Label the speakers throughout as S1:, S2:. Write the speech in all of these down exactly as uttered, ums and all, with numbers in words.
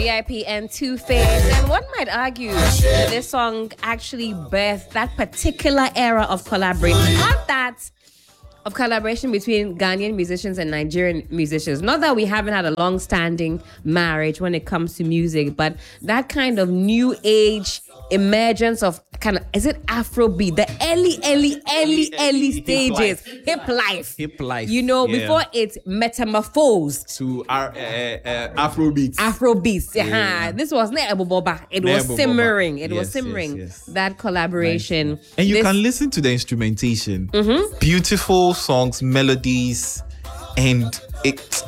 S1: V I P and Two-Face. And one might argue that this song actually birthed that particular era of collaboration. Not that of collaboration between Ghanaian musicians and Nigerian musicians. Not that we haven't had a long-standing marriage when it comes to music, but that kind of new age emergence of kind of, is it Afrobeat? The early, early, early, early stages. Hip life.
S2: Hip life.
S1: You know,
S2: yeah.
S1: before it's metamorphosed
S2: to our, uh, uh, Afrobeats.
S1: Afrobeats. Yeah.
S2: Yeah.
S1: This was not Boba. It
S2: Ne
S1: was
S2: Boba.
S1: simmering. It
S2: Yes,
S1: was simmering.
S2: yes, yes.
S1: That collaboration.
S2: Nice. And you
S1: This-
S2: can listen to the instrumentation.
S1: Mm-hmm.
S2: Beautiful songs, melodies, and it.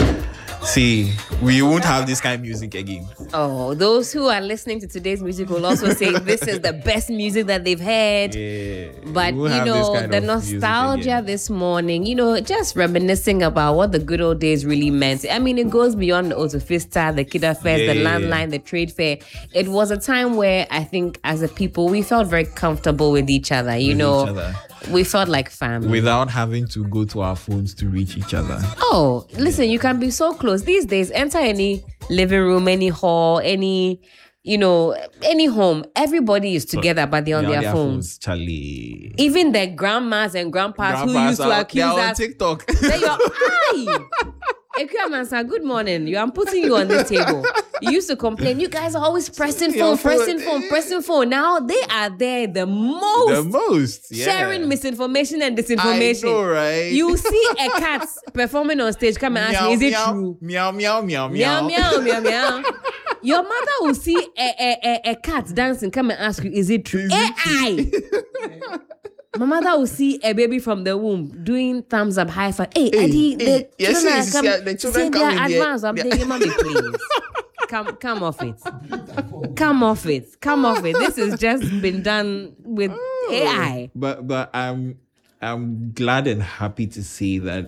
S2: See, we won't have this kind of music again.
S1: Oh, those who are listening to today's music will also say this is the best music that they've heard.
S2: Yeah,
S1: But,
S2: we
S1: you
S2: won't have this
S1: know,
S2: kind
S1: the
S2: of music
S1: nostalgia
S2: again.
S1: this morning, you know, just reminiscing about what the good old days really meant. I mean, it goes beyond the Autofista, the Kidda Fest,
S2: Yeah,
S1: the
S2: yeah,
S1: landline, the trade fair. It was a time where I think as a people, we felt very comfortable with each other, you
S2: With
S1: know.
S2: each other.
S1: We felt like family.
S2: Without having to go to our phones to reach each other.
S1: Oh, listen, you can be so close. These days, enter any living room, any hall, any, you know, any home. Everybody is together, but they're on
S2: They're
S1: their, phones.
S2: Charlie.
S1: Even the grandmas and grandpas who
S2: Grandpas
S1: used to
S2: are-
S1: accuse
S2: they are on
S1: us.
S2: TikTok.
S1: Say your eye. Ekuamansa, good morning. You, I'm putting you on this table. You used to complain. You guys are always pressing phone,
S2: Your phone.
S1: pressing phone, pressing phone. Now they are there the most.
S2: The most. Yeah.
S1: Sharing misinformation and disinformation.
S2: I know, right?
S1: You see a cat performing on stage, come and ask
S2: Meow,
S1: me, is it
S2: meow,
S1: true?
S2: Meow, meow, meow,
S1: Meow,
S2: meow.
S1: meow, meow, meow. Your mother will see a, a, a, a cat dancing, come and ask you, is it true?
S2: Is
S1: A
S2: it
S1: I. My mother will see a baby from the womb doing thumbs up, high five. Hey, Eddie,
S2: hey.
S1: the
S2: Yes,
S1: children
S2: yes,
S1: are come,
S2: yeah, the children
S1: say
S2: come
S1: they
S2: in
S1: are
S2: there.
S1: advanced. I'm
S2: Yeah.
S1: thinking, mommy, please. Come, come off it. Come off it. Come off it. This has just been done with A I.
S2: But but I'm I'm glad and happy to see that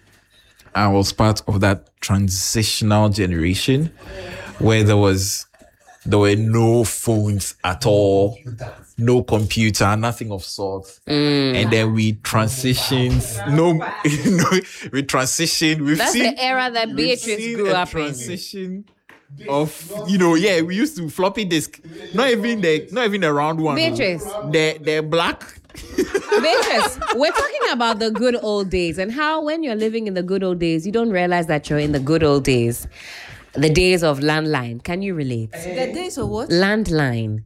S2: I was part of that transitional generation where there was there were no phones at all, no computer, nothing of sort. And then we transitioned. No, no, we transitioned. We've
S1: That's
S2: seen
S1: the era that
S2: we've
S1: Beatrice
S2: seen
S1: grew
S2: a
S1: up in.
S2: transition of, you know, yeah, we used to floppy disk. Not even the not even the round one.
S1: Beatrice.
S2: The the black.
S1: Beatrice, we're talking about the good old days and how when you're living in the good old days, you don't realize that you're in the good old days. The days of landline. Can you relate?
S3: The days of what?
S1: Landline.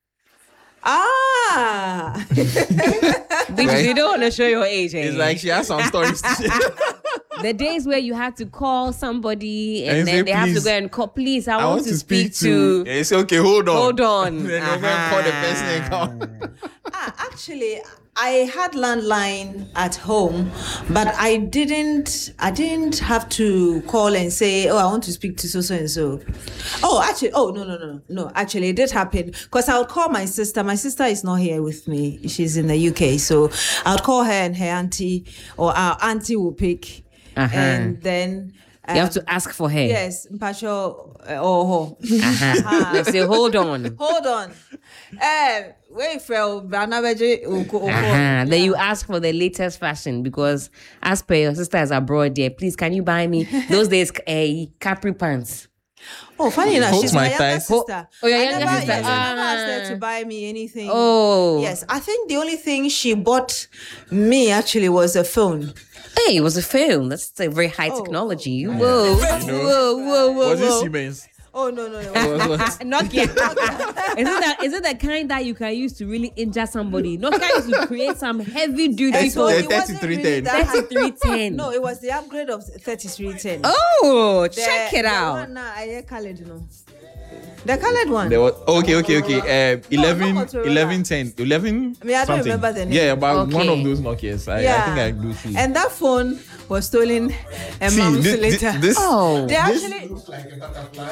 S3: Ah!
S1: Beatrice, you don't want to show your age. Eh?
S2: It's like she has some stories to share.
S1: The days where you had to call somebody and,
S2: And
S1: then
S2: say,
S1: they have to
S2: "Please,
S1: go and call, please, I,
S2: I
S1: want, to speak, to.
S2: It's okay, hold on.
S1: Hold on.
S2: Then they're gonna call the person and
S1: Uh-huh.
S2: call.
S3: ah, actually, I had landline at home, but I didn't. I didn't have to call and say, "Oh, I want to speak to so so and so." Oh, actually, oh no no no no. Actually, it did happen because I would call my sister. My sister is not here with me; she's in the U K. So I would call her, and her auntie or our auntie will pick,
S1: Uh-huh.
S3: and then.
S1: You have
S3: um,
S1: to ask for her.
S3: Yes, Mpacho. Uh, oh,
S1: Uh-huh. Let's say, hold on.
S3: hold on. Eh, wait for Banabeji.
S1: Uh-huh. Then you ask for the latest fashion because as per your sister is abroad there, please can you buy me those days uh, Capri pants?
S3: Oh, funny enough,
S2: Hold
S3: she's
S2: my
S3: my younger
S2: thighs.
S3: sister.
S1: Oh, your
S3: I
S1: younger
S3: never,
S1: sister.
S3: Yes, I never asked her
S1: Ah.
S3: to buy me anything.
S1: Oh.
S3: Yes, I think the only thing she bought me actually was a phone.
S1: Hey, it was a phone. That's a very high
S3: Oh.
S1: technology. Whoa. Whoa, whoa, whoa,
S2: Was it
S1: whoa.
S2: Siemens?
S3: Oh no no no!
S2: Was what?
S1: Nokia. is it that is it the kind that you can use to really injure somebody? Nokia used to create some heavy duty
S3: And so
S1: phone.
S3: it wasn't
S2: thirty-three
S3: really
S2: ten.
S3: that high.
S1: thirty-three ten.
S3: No, it was the upgrade of thirty-three ten.
S1: Oh,
S3: The-
S1: check it
S3: the
S1: out.
S3: one now, I hear colored, you know. The colored one.
S2: There was, okay, okay, okay. Uh, eleven,
S3: not Motorola.
S2: eleven, ten, eleven.
S3: I mean, I don't
S2: something.
S3: remember the name.
S2: Yeah, about one
S1: Okay.
S2: of those Nokias. I, I
S3: yeah,
S2: think I do see.
S3: and that phone was stolen a
S2: See,
S3: month
S2: thi- thi-
S3: later.
S2: this,
S1: Oh.
S3: they
S2: this-
S3: actually.
S4: Looks like a butterfly.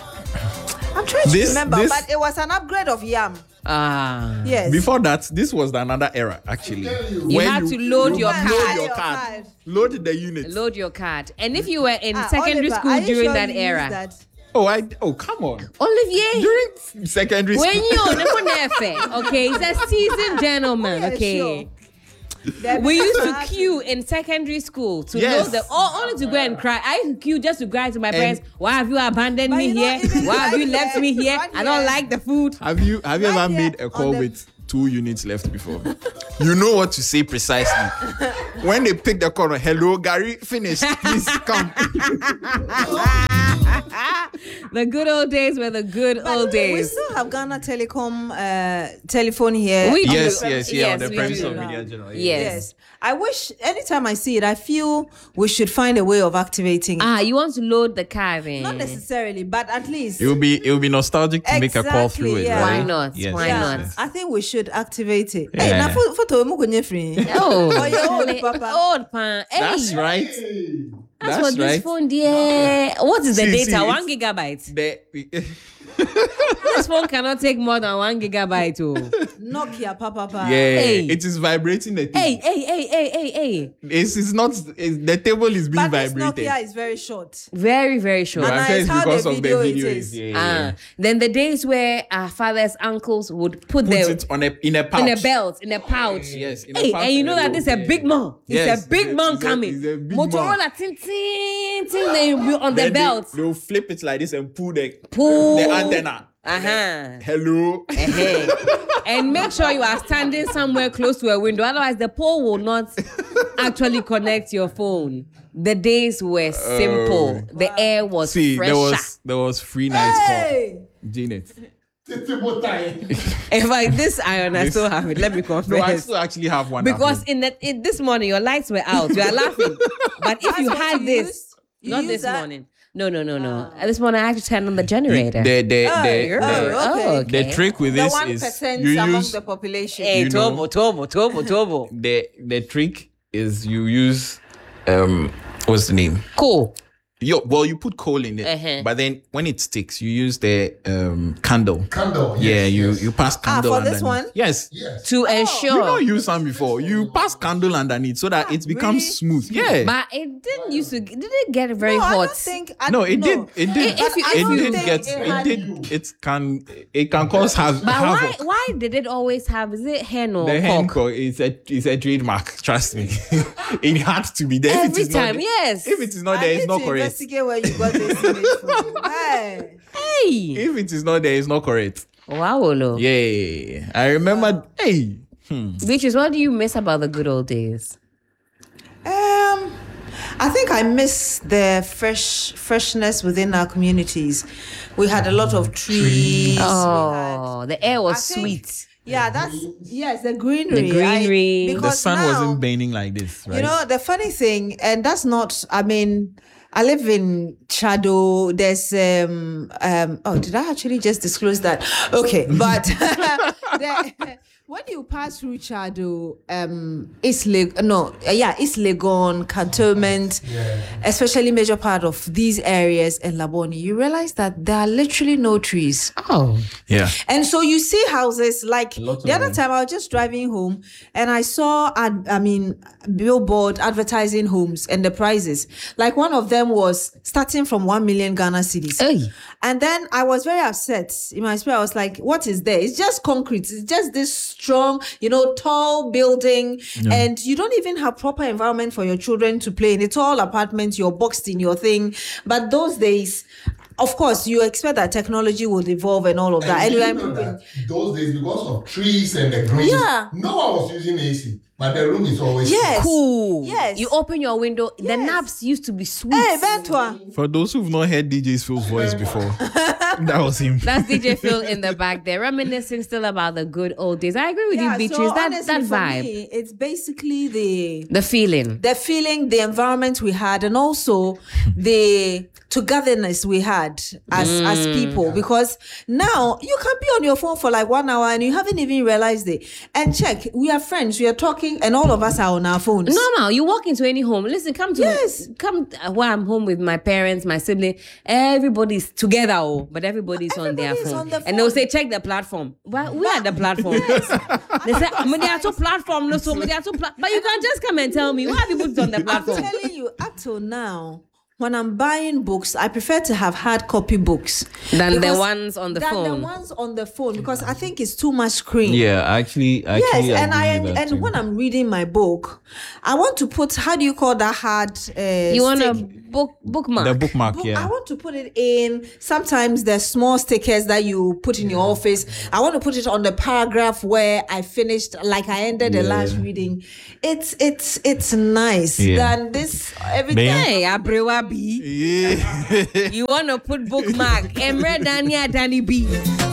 S3: I'm trying to
S2: This-
S3: remember,
S2: this-
S3: but it was an upgrade of Yam.
S1: Ah.
S3: Yes.
S2: Before that, this was another era actually.
S1: You
S2: When
S1: had to load your
S3: Load
S1: card.
S2: Your
S3: your
S2: card.
S3: card.
S2: Load the unit.
S1: Load your card. And if you were in
S3: Ah,
S1: secondary
S3: Oliver,
S1: school
S3: are you
S1: during
S3: sure
S1: that
S3: you used
S1: era,
S3: that?
S2: Oh, I. Oh, come on.
S1: Olivier,
S2: During secondary
S1: when
S2: school.
S1: you're on the okay, he's a seasoned gentleman,
S3: Yeah,
S1: okay.
S3: sure. There
S1: We
S3: be-
S1: used to queue in secondary school to
S2: Yes.
S1: know the oh, only to go and cry. I used to queue just to cry to my parents. Why have you abandoned
S3: But
S1: me
S3: you know,
S1: here?
S3: even
S1: Why have you
S3: right
S1: left
S3: here-
S1: me here?
S3: right
S1: I don't
S3: here-
S1: like the food.
S2: Have you have you
S3: Right
S2: ever
S3: here
S2: made a
S3: on
S2: call
S3: the-
S2: with two units left before? You know what to say precisely. When they pick the call, hello, Gary, finished. Please come.
S1: The good old days were the good
S3: But
S1: old
S3: we
S1: days.
S3: still have Ghana Telecom uh, telephone here.
S1: We do.
S2: Yes, yes, yeah, on the
S1: we
S2: premise
S1: do.
S2: of Media General.
S1: Yes.
S3: Yes. I wish anytime I see it, I feel we should find a way of activating it.
S1: Ah, you want to load the car then?
S3: Not necessarily, but at least.
S2: It will be it will be nostalgic to make a call
S3: Exactly,
S2: through it.
S3: yeah.
S2: Right?
S1: Why not?
S2: Yes,
S1: Why
S2: yes,
S1: not?
S2: yes.
S3: I think we should activate it.
S2: Yeah.
S3: Hey, na pho- photo mo kunye free.
S1: Oh,
S3: Oh, you're old, Papa.
S1: Old pan. Hey,
S2: That's right.
S1: That's,
S2: That's
S1: what this
S2: right.
S1: phone, dear. What is the
S2: See,
S1: data?
S2: see,
S1: one
S2: it's-
S1: gigabyte.
S2: The,
S1: This phone cannot take more than one gigabyte. Oh.
S3: Nokia, papa, papa.
S2: yeah,
S1: Hey.
S2: it is vibrating the thing.
S1: Hey, hey, hey, hey, hey, hey.
S2: It's, it's not it's, the table is being
S3: But this
S2: vibrated.
S3: Nokia is very short.
S1: Very, very short.
S2: So
S3: And
S2: I'm
S3: I-
S2: sure
S3: it's
S2: it's
S3: how
S2: because
S3: the
S2: of the
S3: video it
S2: video.
S3: is.
S2: Is, yeah, yeah.
S1: Ah, then the days where our fathers, uncles would put
S2: Put
S1: their
S2: it on a in a pouch.
S1: in a belt, in a pouch.
S2: Yes, in a
S1: Hey,
S2: pouch
S1: and you know
S2: and a
S1: that this is a
S2: rope,
S1: big
S2: yeah.
S1: man. It's
S2: Yes,
S1: a big
S2: it's a-
S1: man
S2: it's a-
S1: coming.
S2: it's a big
S1: Motorola, tin, tin, tin, they will be on the
S2: Then they-
S1: belt.
S2: They'll flip it like this and pull the
S1: Pull.
S2: the antenna.
S1: Uh-huh.
S2: Hello.
S1: Eh-heh. And make sure you are standing somewhere close to a window. Otherwise, the pole will not actually connect your phone. The days were simple. the air was
S2: Oh. See,
S1: fresher.
S2: there was there was free night
S3: Hey!
S2: call. Janet.
S1: In fact, this iron, I
S2: This-
S1: still have it. Let me
S2: No, I
S1: confess.
S2: still actually have one.
S1: Because
S2: at home.
S1: in, the, in this morning, your lights were out. You are laughing. But if you
S3: what
S1: had
S3: you
S1: this,
S3: used? You
S1: not
S3: used
S1: this
S3: that?
S1: morning. No, no, no, no. Uh, This morning, I actually turned on the generator.
S2: the the
S3: Oh,
S2: the,
S3: you're-
S2: the,
S3: oh, okay.
S1: okay.
S2: the trick with
S3: The
S2: this
S3: one
S2: is
S3: percent
S2: you
S3: among
S2: use
S3: the population.
S1: Hey,
S2: you know-
S1: turbo, turbo, turbo, turbo.
S2: the the trick is you use um what's the name?
S1: Cool.
S2: Yo, well, you put coal in it,
S1: Uh-huh.
S2: but then when it sticks, you use the um candle.
S4: Candle.
S2: Yeah,
S4: yes,
S2: you
S4: yes.
S2: you pass
S3: Ah,
S2: candle
S3: for this
S2: underneath.
S3: one?
S2: Yes.
S4: Yes.
S1: To
S2: You
S1: ensure.
S2: not use some before. You pass candle underneath so that it becomes
S3: really?
S2: smooth. Yeah.
S1: But it didn't used to, did it get very
S3: no, I
S1: hot?
S3: don't think. I,
S2: no, it did. It did.
S1: If you-
S2: it
S1: if you
S2: did
S3: think
S2: get.
S3: it
S2: It,
S3: had-
S2: did. It can. It can cause havoc.
S1: But why,
S2: havoc.
S1: why did it always have, is it hen or
S2: The hen
S1: cock?
S2: call is a is a trademark. Trust me, it had to be there. If it
S1: Every
S2: is not
S1: time,
S2: there-
S1: yes.
S2: If it is not
S3: I
S2: there,
S3: need
S2: it's not
S3: to
S2: correct.
S3: investigate where you got this image from. Hey.
S1: Hey.
S2: If it is not there, it's not correct.
S1: Wow, Olo.
S2: Yeah, I remember. Hey, hmm.
S1: Beatrice, what do you miss about the good old days?
S3: Um, I think I miss the fresh freshness within our communities. We had a lot of trees. we had-
S1: Oh, the air was
S3: I think-
S1: sweet.
S3: Yeah, that's yes, the greenery.
S1: The greenery.
S3: I,
S2: The
S3: because
S2: sun
S3: now,
S2: wasn't burning like this, right?
S3: You know, the funny thing, and that's not, I mean, I live in Chado. There's, um, um, oh, did I actually just disclose that? Okay, but the, when you pass through Chado, um, East Leg, no, uh, yeah, East Legon, Cantonment, especially major part of these areas in Laboni, you realize that there are literally no trees.
S1: Oh.
S2: yeah.
S3: And so you see houses like
S2: Lots
S3: the
S2: of
S3: other
S2: them.
S3: time I was just driving home and I saw, ad, I mean, billboard advertising homes and the prices. Like one of them was starting from one million Ghana cedis.
S1: Hey.
S3: And then I was very upset in my spirit. I was like, what is there? It's just concrete. It's just this strong, you know, tall building. And you don't even have proper environment for your children to play in. It's all apartments. You're boxed in your thing. But those days, of course, you expect that technology will evolve and all of that.
S4: And
S3: And
S4: you
S3: you're
S4: know
S3: improving.
S4: that those days, because of trees and the green,
S3: Yeah.
S4: no one was using A C, but the room is always
S3: Yes.
S1: Cool.
S3: Yes.
S1: You open your window, the
S3: Yes.
S1: naps used to be sweet.
S3: Hey, Bentua.
S2: For those who've not heard D J Phil's voice before, that was him.
S1: That's D J Phil in the back there, reminiscing still about the good old days. I agree with
S3: Yeah,
S1: you, Beatrice.
S3: so
S1: that
S3: honestly,
S1: that
S3: for
S1: vibe,
S3: me, it's basically the
S1: the feeling.
S3: the feeling, the environment we had, and also the togetherness we had as as people. Because now you can be on your phone for like one hour and you haven't even realized it. And check, we are friends, we are talking, and all of us are on our phones.
S1: Normal. You walk into any home. Listen, come to
S3: Yes.
S1: come uh, where I'm home with my parents, my sibling. Everybody's together, oh, but everybody's on their
S3: Everybody's
S1: phone.
S3: on the
S1: And they'll
S3: phone.
S1: say, check the platform. Well, we are the platform. They say, "Me dey ato platform, no so me dey ato pla-" But you can just come and tell me why people on the
S3: I'm
S1: platform.
S3: telling you, up till now, when I'm buying books, I prefer to have hard copy books
S1: Than the
S3: because-
S1: ones on the
S3: than
S1: phone.
S3: the ones on the phone because I think it's too much screen.
S2: Yeah, actually, actually,
S3: Yes, and I
S2: agree with that
S3: and
S2: too.
S3: when I'm reading my book, I want to put how do you call that hard? Uh,
S1: You want a
S3: stick-
S1: book bookmark?
S2: the bookmark,
S3: book-
S2: yeah.
S3: I want to put it in. Sometimes there's small stickers that you put in your office. I want to put it on the paragraph where I finished, like I ended the
S2: Yeah.
S3: last reading. It's it's it's nice.
S2: Yeah.
S3: Than this everything.
S2: Then-
S1: Hey, Abrewa B.
S2: Yeah.
S1: You want to put bookmark? Emre Dania Danny B.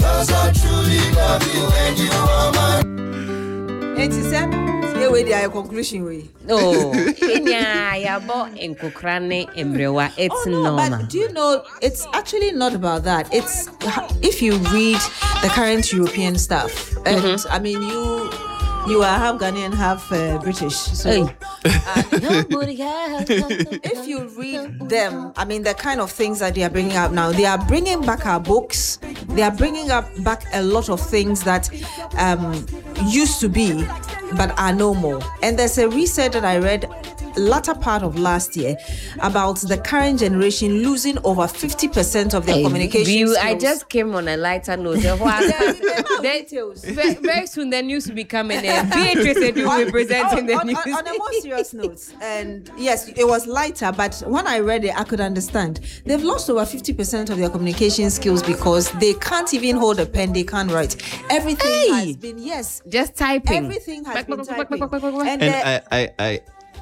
S3: And she said, "Here we are. Conclusion we."
S1: Oh, Inya yabo enkokrane Emrewa. It's
S3: Oh no,
S1: normal.
S3: but do you know it's actually not about that. It's if you read the current European stuff, and
S1: Mm-hmm.
S3: I mean you you are half Ghanaian, half uh, British. So
S1: Hey. Nobody has.
S3: if you read them, I mean the kind of things that they are bringing up now, they are bringing back our books. They are bringing up back a lot of things that um, used to be, but are no more. And there's a research that I read latter part of last year about the current generation losing over fifty percent of their
S1: Hey,
S3: communication
S1: you-
S3: skills.
S1: I just came on a lighter note. Then-
S3: details.
S1: Very, very soon the news will be coming in. Beatrice Edu will be presenting the
S3: on,
S1: news.
S3: on, on a more serious note, and yes, it was lighter, but when I read it, I could understand. They've lost over fifty percent of their communication skills because they can't even hold a pen, they can't write. Everything
S1: Hey!
S3: has been, yes,
S1: Just typing.
S3: everything has been typing. And,
S2: and
S3: uh,
S2: I, I, I,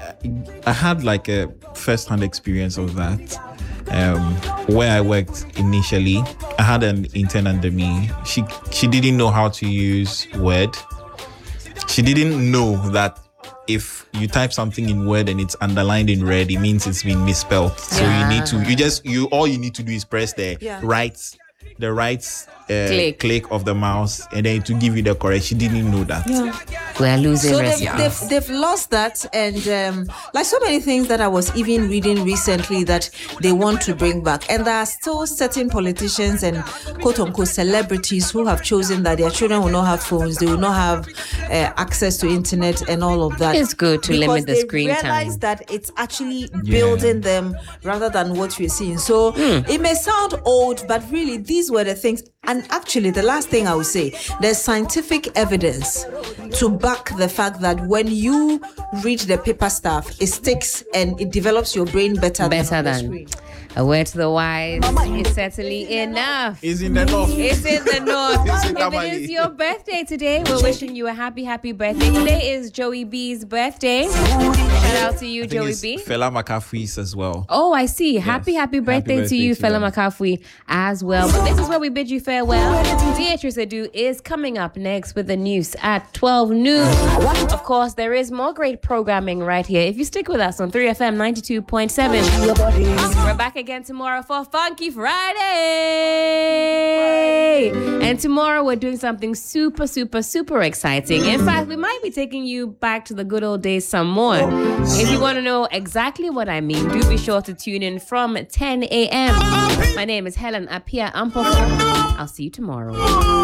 S2: I had like a first-hand experience of that. Um, where I worked initially, I had an intern under me. She she didn't know how to use Word. She didn't know that if you type something in Word and it's underlined in red, it means it's been misspelled. So
S1: Yeah.
S2: you need to you just you all you need to do is press the
S3: Yeah.
S2: right the right uh,
S1: Click.
S2: click of the mouse and then to give you the correct. She didn't know that.
S1: We're losing
S3: so they've,
S1: respect.
S3: they've, they've lost that, and um, like so many things that I was even reading recently that they want to bring back. And there are still certain politicians and quote unquote celebrities who have chosen that their children will not have phones, they will not have uh, access to internet and all of that.
S1: It's good to
S3: Because
S1: limit the
S3: they
S1: screen
S3: realize
S1: time.
S3: that it's actually building them rather than what we're seeing. So it may sound old, but really these were the things. And actually, the last thing I would say, there's scientific evidence to back the fact that when you read the paper stuff, it sticks and it develops your brain better,
S1: Better
S3: than, on the
S1: than
S3: screen.
S1: a word to the wise. It's certainly enough.
S2: Is in the north.
S1: It's in the north.
S2: It's in
S1: If it
S2: Tamale.
S1: is your birthday today, we're wishing you a happy, happy birthday. Today is Joey B's birthday. Shout out to you,
S2: I think
S1: Joey
S2: it's
S1: B.
S2: Fela McAfee's as well.
S1: Oh, I see. Happy, happy birthday, to
S2: birthday
S1: you,
S2: to
S1: Fela
S2: them.
S1: McCaffrey, as well. But this is where we bid you farewell. Beatrice Edu is coming up next with the news at twelve noon. Of course, there is more great programming right here. If you stick with us on three F M ninety-two point seven, we're back again tomorrow for Funky Friday. And tomorrow we're doing something super, super, super exciting. In fact, we might be taking you back to the good old days some more. If you want to know exactly what I mean, do be sure to tune in from ten a.m. My name is Helen Apia Ampofo. I'll see you tomorrow.